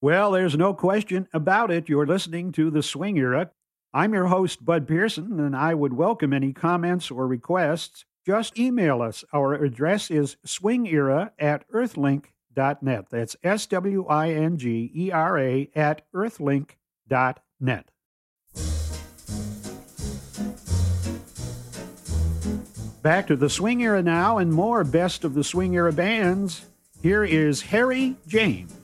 Well, there's no question about it. You're listening to The Swing Era. I'm your host, Bud Pearson, and I would welcome any comments or requests. Just email us. Our address is swingera@earthlink.net. That's SWINGERA@earthlink.net. Back to the Swing Era now and more best of the Swing Era bands. Here is Harry James.